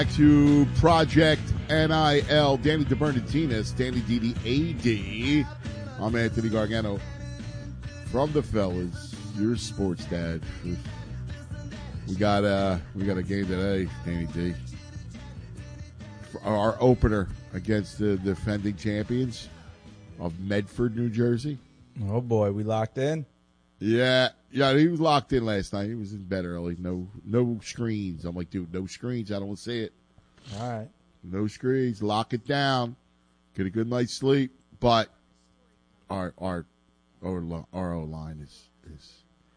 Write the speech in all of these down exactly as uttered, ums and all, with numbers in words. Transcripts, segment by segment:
To Project N I L, Danny DeBernardino, Danny D D A D. I'm Anthony Gargano from the fellas, your sports dad. We got uh we got a game today, Danny D. For our opener against the defending champions of Medford, New Jersey. Oh boy, we locked in. Yeah, yeah, he was locked in last night. He was in bed early. No, no screens. I'm like, dude, no screens. I don't want to see it. All right. No screens. Lock it down. Get a good night's sleep. But our our our our O line is is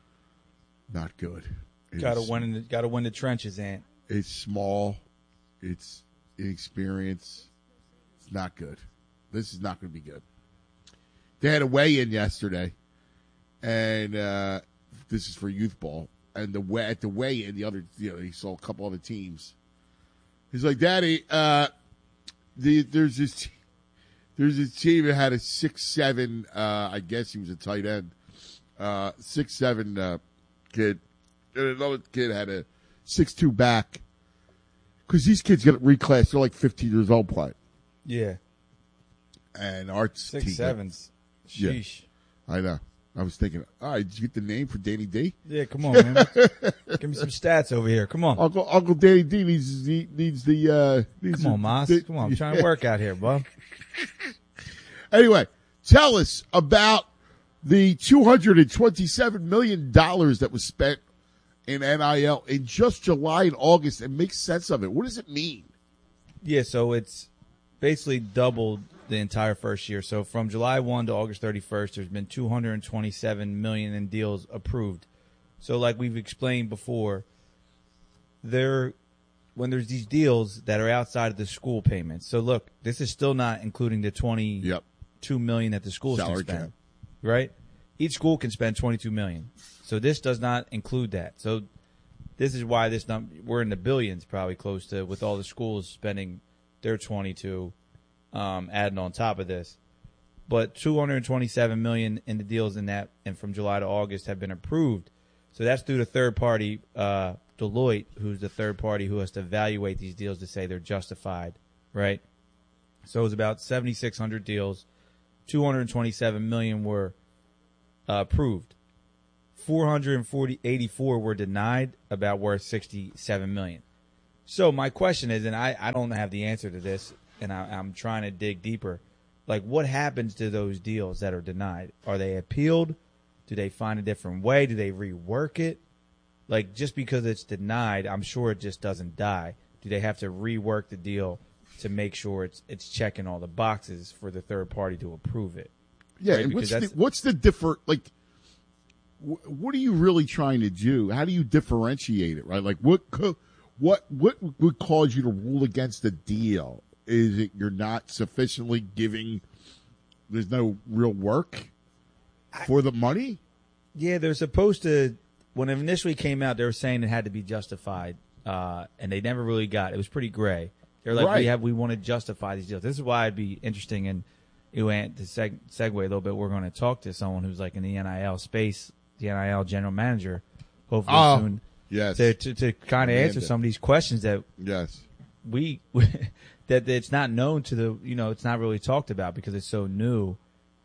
not good. Got to win. In the, got to win the trenches, Ant. It's small. It's inexperienced. It's not good. This is not going to be good. They had a weigh-in yesterday, and uh, this is for youth ball. And the way, at the weigh-in, the other, you know, he saw a couple other teams. He's like, Daddy, uh, the, there's this, there's this team that had a six seven. Uh, I guess he was a tight end, uh, six seven uh, kid, and another kid had a six two back. Because these kids get reclassed, they're like fifteen years old playing. Yeah. And Art's six team, sevens. Sheesh. Yeah, I know. I was thinking, all right, did you get the name for Danny D? Yeah, come on, man. Give me some stats over here. Come on. Uncle Uncle Danny D needs he needs the uh needs Come on, Moss. the, Come on, I'm trying to work out here, bub. Anyway, tell us about the two hundred twenty-seven million dollars that was spent in N I L in just July and August, and make sense of it. What does it mean? Yeah, so it's basically doubled the entire first year. So from July first to August thirty-first, there's been two hundred twenty-seven million dollars in deals approved. So like we've explained before, there when there's these deals that are outside of the school payments. So look, this is still not including the twenty-two yep. million dollars that the schools Salary can spend. cap. Right? Each school can spend twenty-two million dollars. So this does not include that. So this is why this number, we're in the billions, probably close to, with all the schools spending their twenty-two, um, adding on top of this. But two hundred twenty-seven million dollars in the deals in that, and from July to August have been approved. So that's through the third party, uh, Deloitte, who's the third party who has to evaluate these deals to say they're justified, right? So it was about seventy-six hundred deals. two hundred twenty-seven million dollars were uh, approved. four hundred eighty-four were denied, about worth sixty-seven million dollars. So my question is, and I, I don't have the answer to this, and I, I'm trying to dig deeper, like what happens to those deals that are denied? Are they appealed? Do they find a different way? Do they rework it? Like just because it's denied, I'm sure it just doesn't die. Do they have to rework the deal to make sure it's it's checking all the boxes for the third party to approve it? Yeah, right? and what's Because the, what's the differ like? What are you really trying to do? How do you differentiate it, right? Like, what co- what what would cause you to rule against the deal? Is it you're not sufficiently giving? There's no real work for the money. Yeah, they're supposed to. When it initially came out, they were saying it had to be justified, uh, and they never really got it. It was pretty gray. They're like, Right. we have, we want to justify these deals. This is why it'd be interesting, and you went to seg- segue a little bit. We're going to talk to someone who's like in the N I L space, the N I L general manager, hopefully Oh, soon. yes. To to, to kind of answer Amanda. some of these questions that Yes. we that it's not known to the you know it's not really talked about because it's so new,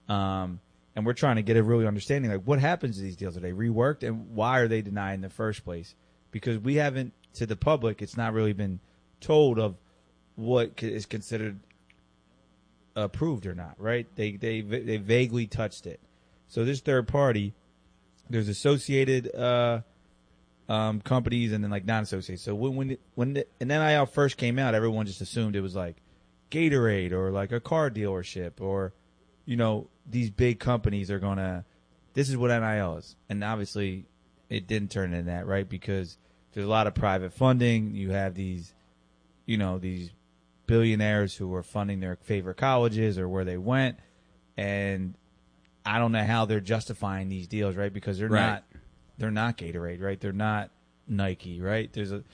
um, and we're trying to get a really understanding like what happens to these deals. Are they reworked, and why are they denied in the first place? Because we haven't, to the public, it's not really been told of what is considered approved or not. Right? They they they vaguely touched it. So this third party, there's associated uh, um, companies and then like non-associated. So when when when the, an N I L first came out, everyone just assumed it was like Gatorade or like a car dealership or, you know, these big companies are gonna. This is what N I L is, and obviously it didn't turn into that, right? Because there's a lot of private funding. You have these, you know, these billionaires who are funding their favorite colleges or where they went, and I don't know how they're justifying these deals, right? Because they're Right. not, they're not Gatorade, right? They're not Nike, right? There's a.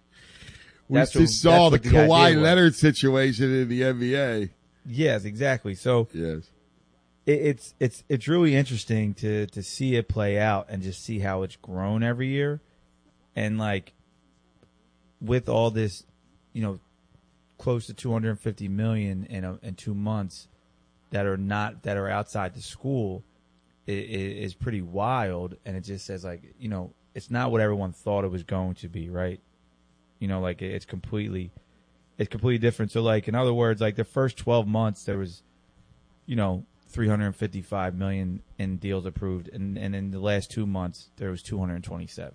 We That's just what- saw the that's what the idea Kawhi was. Leonard situation in the N B A. Yes, exactly. So Yes. it, it's it's it's really interesting to to see it play out and just see how it's grown every year, and like with all this you know, close to two hundred fifty million in a, in two months that are not that are outside the school is, is pretty wild. And it just says, like, you know, it's not what everyone thought it was going to be, right? You know, like it's completely it's completely different. So, like, in other words, like the first twelve months there was, you know, three hundred fifty-five million in deals approved, and and in the last two months there was two hundred twenty-seven.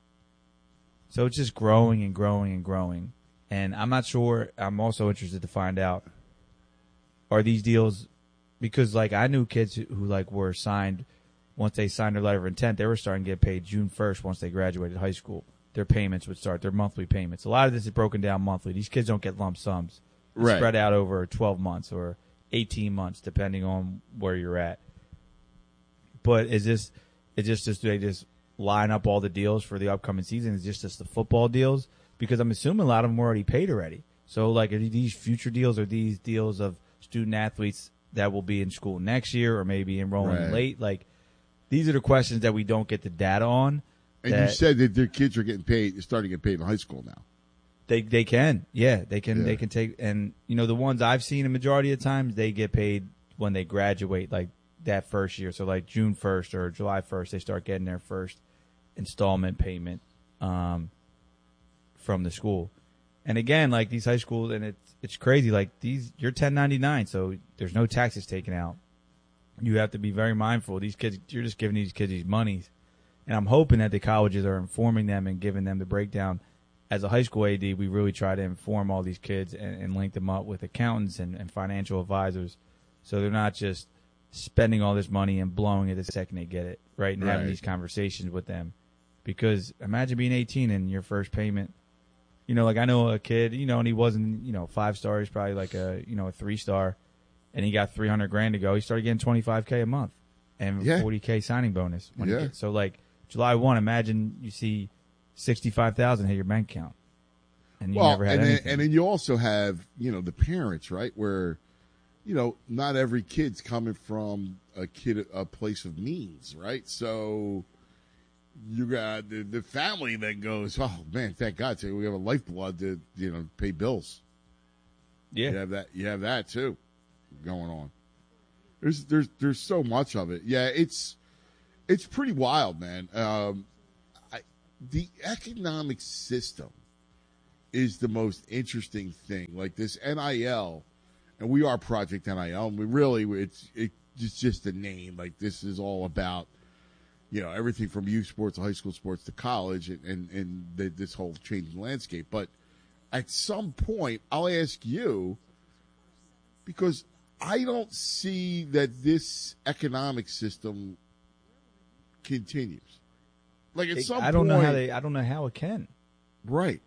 So it's just growing and growing and growing. And I'm not sure. I'm also interested to find out, are these deals, because like I knew kids who, who like were signed, once they signed their letter of intent, they were starting to get paid June first once they graduated high school. Their payments would start, their monthly payments. A lot of this is broken down monthly. These kids don't get lump sums. It's Right. spread out over twelve months or eighteen months, depending on where you're at. But is this, is this just, do they just line up all the deals for the upcoming season? Is this just the football deals? Because I'm assuming a lot of them were already paid already. So, like, are these future deals or these deals of student athletes that will be in school next year or maybe enrolling Right. late? Like, these are the questions that we don't get the data on. And that you said that their kids are getting paid, they're starting to get paid in high school now. They they can, yeah, they can Yeah. they can take, and you know the ones I've seen a majority of times they get paid when they graduate, like that first year. So like June first or July first, they start getting their first installment payment um, from the school. And again, like these high schools, and it's it's crazy. Like these, you're ten ninety-nine, so there's no taxes taken out. You have to be very mindful. These kids, you're just giving these kids these monies, and I'm hoping that the colleges are informing them and giving them the breakdown. As a high school A D, we really try to inform all these kids and, and link them up with accountants and, and financial advisors, so they're not just spending all this money and blowing it the second they get it, right? And having Right. these conversations with them. Because imagine being eighteen and your first payment, you know, like I know a kid, you know, and he wasn't, you know, five star, he's probably like a, you know, a three star, and he got three hundred grand to go. He started getting twenty-five K a month and Yeah. forty K signing bonus. When he Yeah. gets, so like July first, imagine you see sixty-five thousand hit your bank account. And you Well, never had and then, anything. and then you also have, you know, the parents, right? Where, you know, not every kid's coming from a kid, a place of means, right? So you got the, the family that goes, oh man, thank God, we have a lifeblood to, you know, pay bills. yeah. You have that. You have that too, going on. There's there's there's so much of it. Yeah, it's it's pretty wild, man. Um, I, the economic system is the most interesting thing. Like this N I L, and we are Project N I L, and we really it's it, it's just a name. Like this is all about, you know, everything from youth sports to high school sports to college, and and, and the, this whole changing landscape. But at some point, I'll ask you, because I don't see that this economic system continues. Like at It- some I don't point, know how they. I don't know how it can. right?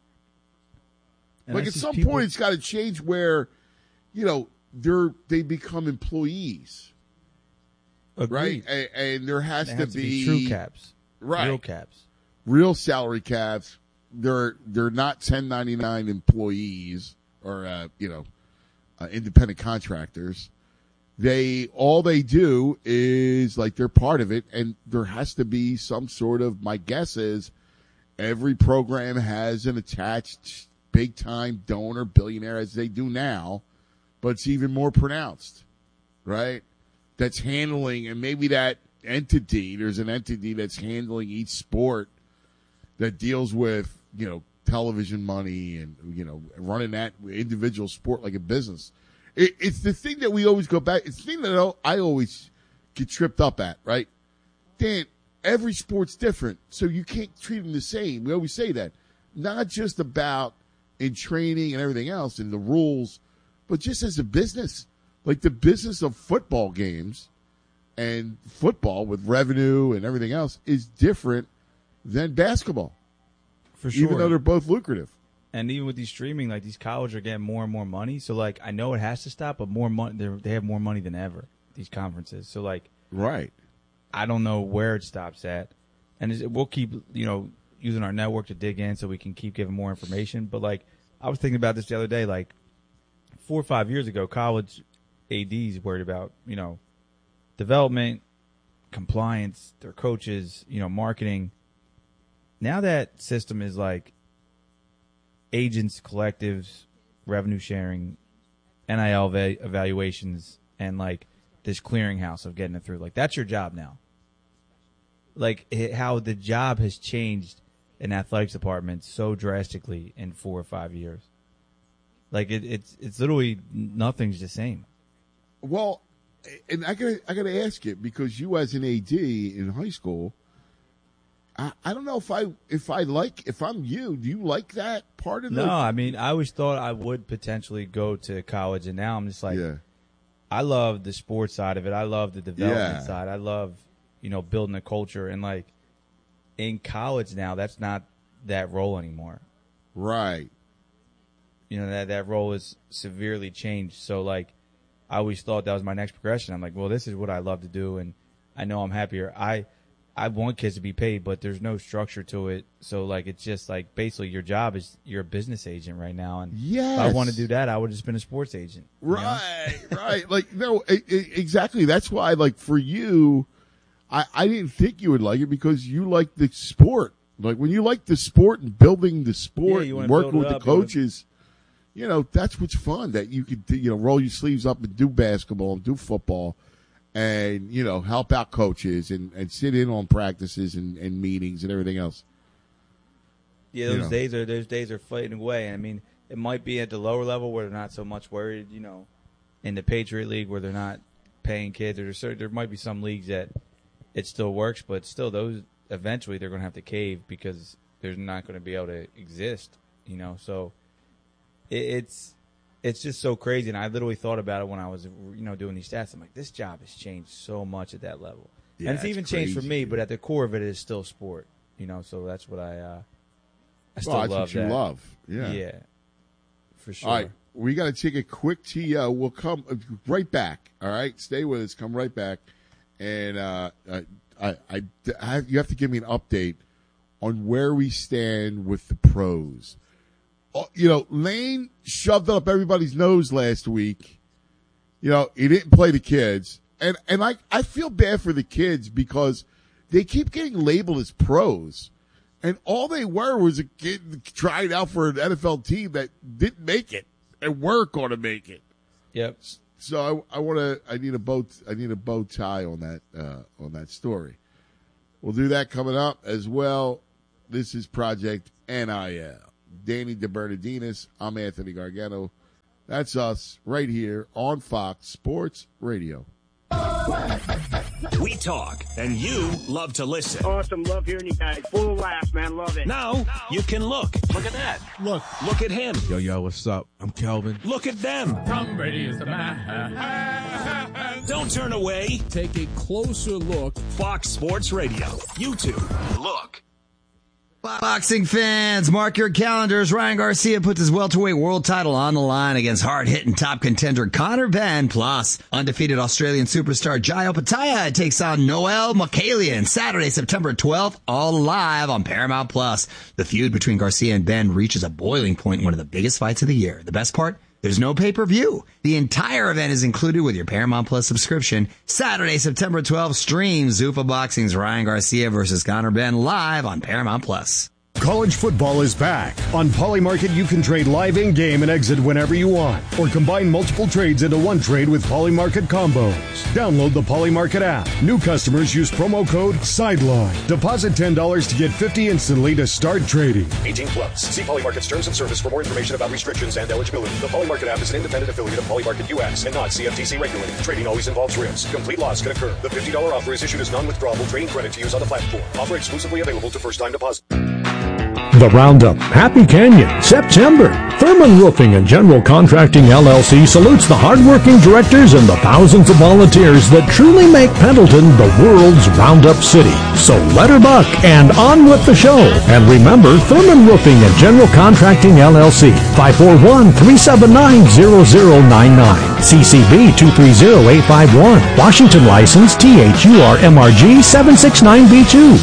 And Like I at see some people- point, it's got to change where, you know, they're they become employees, right? Agreed. And, and there has They to, have to be, be true caps, right? real caps. Real salary caps. They're they're not ten ninety-nine employees or uh, you know uh, independent contractors. They all they do is like they're part of it, and there has to be some sort of. My guess is every program has an attached big time donor billionaire, as they do now, but it's even more pronounced, right? That's handling, and maybe that entity, there's an entity that's handling each sport that deals with, you know, television money and, you know, running that individual sport like a business. It, it's the thing that we always go back. It's the thing that I always get tripped up at, right? Dan, every sport's different, so you can't treat them the same. We always say that. Not just about in training and everything else and the rules, but just as a business. Like the business of football games and football with revenue and everything else is different than basketball, For sure. even though they're both lucrative. And even with these streaming, like these colleges are getting more and more money. So like I know it has to stop, but more money. They have more money than ever. These conferences. So like Right. I don't know where it stops at, and it's- we'll keep you know using our network to dig in so we can keep giving more information. But like I was thinking about this the other day, like four or five years ago, college A Ds worried about you know development, compliance, their coaches, you know marketing. Now that system is like agents, collectives, revenue sharing, N I L va- evaluations, and like this clearinghouse of getting it through. Like that's your job now. Like it, how the job has changed in athletics department so drastically in four or five years. Like it, it's it's literally nothing's the same. Well, and I gotta I gotta ask it because you as an A D in high school, I, I don't know if I if I like if I'm you, do you like that part of the? No, I mean I always thought I would potentially go to college, and now I'm just like, yeah. I love the sports side of it. I love the development Yeah. side. I love, you know, building a culture, and like in college now, that's not that role anymore. Right. You know, that that role is severely changed. So like, I always thought that was my next progression. I'm like, well, this is what I love to do, and I know I'm happier. I I want kids to be paid, but there's no structure to it. So like, it's just like basically your job is you're a business agent right now, and Yes. if I want to do that, I would have just been a sports agent. you know? Right, right. Like, no, I, I, exactly. That's why, like, for you, I, I didn't think you would like it because you like the sport. Like, when you like the sport and building the sport Yeah, you and wanna working build with it the up, you wanna- coaches, you know, that's what's fun. That you could, you know, roll your sleeves up and do basketball and do football and, you know, help out coaches and, and sit in on practices and, and meetings and everything else. Yeah, You those know. days are those days are fading away. I mean, it might be at the lower level where they're not so much worried. You know, in the Patriot League where they're not paying kids, or certain, there might be some leagues that it still works, but still, those eventually they're going to have to cave because they're not going to be able to exist. You know, so it, it's it's just so crazy. And I literally thought about it when I was, you know, doing these stats. I'm like, this job has changed so much at that level, Yeah, and it's it's even changed for crazy, me. dude. But at the core of it is still sport. You know, so that's what I. Uh, I still Well, that's love what you that. love. Yeah. Yeah, for sure. All right, we got to take a quick T O. We'll come right back. All right, stay with us. Come right back, and uh, I, I, I, I, you have to give me an update on where we stand with the pros. Oh, you know, Lane shoved it up everybody's nose last week. You know, he didn't play the kids, and and I, I feel bad for the kids because they keep getting labeled as pros. And all they were was a kid trying out for an N F L team that didn't make it and weren't going to make it. Yep. So I, I want to. I need a bow. I need a bow tie on that. Uh, on that story. We'll do that coming up as well. This is Project N I L. Danny DeBernardinis. I'm Anthony Gargano. That's us right here on Fox Sports Radio. We talk, and you love to listen. Awesome. Love hearing you guys. Full of laughs, man. Love it. Now you can look. Look at that. Look. Look at him. Yo, yo, what's up? I'm Kelvin. Look at them. Tom Brady is the man. Don't turn away. Take a closer look. Fox Sports Radio. YouTube. Look. Boxing fans, mark your calendars. Ryan Garcia puts his welterweight world title on the line against hard-hitting top contender Conor Benn. Plus, undefeated Australian superstar Jai Opetaia takes on Noel Mokalian Saturday, September twelfth, all live on Paramount Plus. The feud between Garcia and Benn reaches a boiling point in one of the biggest fights of the year. The best part? There's no pay-per-view. The entire event is included with your Paramount Plus subscription. Saturday, September twelfth, stream Zuffa Boxing's Ryan Garcia versus Conor Benn live on Paramount Plus. College football is back. On Polymarket, you can trade live in-game and exit whenever you want, or combine multiple trades into one trade with Polymarket combos. Download the Polymarket app. New customers use promo code SIDELINE. Deposit ten dollars to get fifty dollars instantly to start trading. eighteen plus. See Polymarket's terms of service for more information about restrictions and eligibility. The Polymarket app is an independent affiliate of Polymarket U S and not C F T C regulated. Trading always involves risk. Complete loss can occur. The fifty dollars offer is issued as non-withdrawable trading credit to use on the platform. Offer exclusively available to first-time deposit. The Roundup, Happy Canyon, September. Thurman Roofing and General Contracting L L C salutes the hardworking directors and the thousands of volunteers that truly make Pendleton the world's Roundup city. So let her buck and on with the show. And remember, Thurman Roofing and General Contracting L L C, five four one, three seven nine, zero zero nine nine. C C B two three zero eight five one. Washington license T H U R M R G seven six nine B two.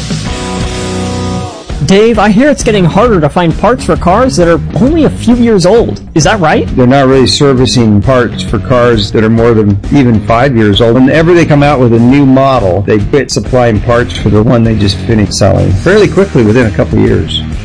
Dave, I hear it's getting harder to find parts for cars that are only a few years old. Is that right? They're not really servicing parts for cars that are more than even five years old. Whenever they come out with a new model, they quit supplying parts for the one they just finished selling fairly quickly within a couple of years.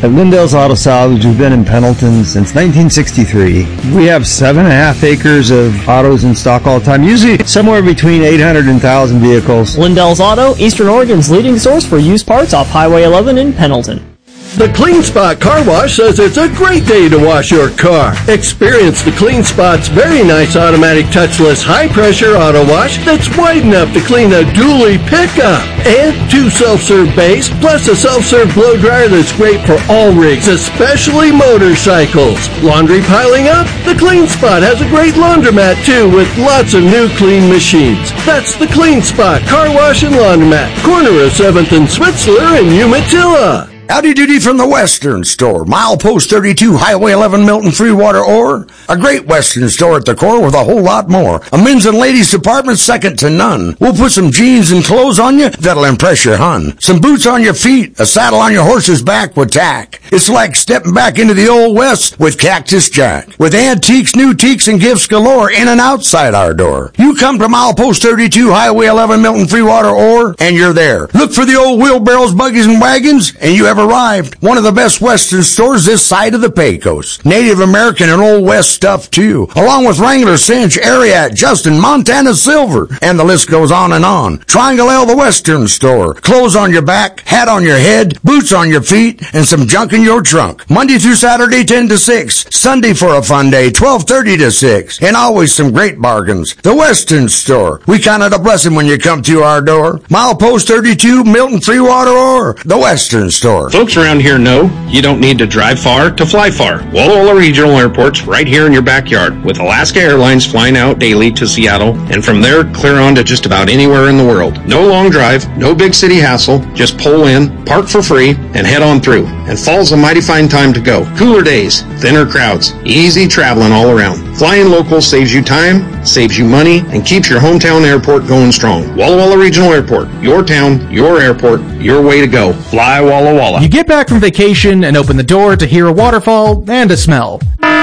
At Lindell's Auto Salvage, we've been in Pendleton since nineteen sixty-three. We have seven and a half acres of autos in stock all the time, usually somewhere between eight hundred and one thousand vehicles. Lindell's Auto, Eastern Oregon's leading source for used parts off Highway eleven in Pendleton. The Clean Spot Car Wash says it's a great day to wash your car. Experience the Clean Spot's very nice automatic touchless high-pressure auto wash that's wide enough to clean a dually pickup. And two self-serve bays, plus a self-serve blow dryer that's great for all rigs, especially motorcycles. Laundry piling up? The Clean Spot has a great laundromat too with lots of new clean machines. That's the Clean Spot Car Wash and Laundromat, corner of seventh and Switzler in Umatilla. Howdy doody from the Western Store. Milepost thirty-two, Highway eleven, Milton Freewater Ore. A great Western store at the core with a whole lot more. A men's and ladies department second to none. We'll put some jeans and clothes on you that'll impress your hun. Some boots on your feet, a saddle on your horse's back with tack. It's like stepping back into the old West with Cactus Jack. With antiques, new teaks, and gifts galore in and outside our door. You come to Milepost thirty-two, Highway eleven, Milton Freewater Ore, and you're there. Look for the old wheelbarrows, buggies, and wagons, and you have arrived. One of the best Western stores this side of the Pecos. Native American and Old West stuff too, along with Wrangler, Cinch, Ariat, Justin, Montana Silver, and the list goes on and on. Triangle L, the Western Store. Clothes on your back, hat on your head, boots on your feet, and some junk in your trunk. Monday through Saturday, ten to six. Sunday for a fun day, twelve thirty to six. And always some great bargains. The Western Store. We count it a blessing when you come to our door. Milepost thirty-two, Milton Freewater Ore. The Western Store. Folks around here know you don't need to drive far to fly far. Walla Walla Regional Airport's right here in your backyard, with Alaska Airlines flying out daily to Seattle, and from there clear on to just about anywhere in the world. No long drive, no big city hassle, just pull in, park for free, and head on through. And fall's a mighty fine time to go. Cooler days, thinner crowds, easy traveling all around. Flying local saves you time, saves you money, and keeps your hometown airport going strong. Walla Walla Regional Airport, your town, your airport, your way to go. Fly Walla Walla. You get back from vacation and open the door to hear a waterfall and a smell.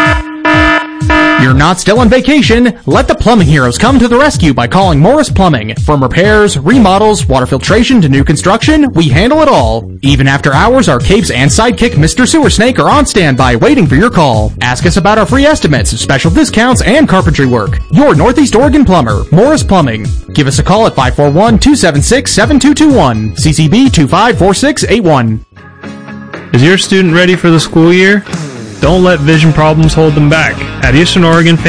You're not still on vacation. Let the plumbing heroes come to the rescue by calling Morris Plumbing. From repairs, remodels, water filtration to new construction, we handle it all. Even after hours, our capes and sidekick Mister Sewer Snake are on standby waiting for your call. Ask us about our free estimates, special discounts, and carpentry work. Your Northeast Oregon plumber, Morris Plumbing. Give us a call at five four one, two seven six, seven two two one. C C B two five four six eight one. Is your student ready for the school year? Don't let vision problems hold them back. At Eastern Oregon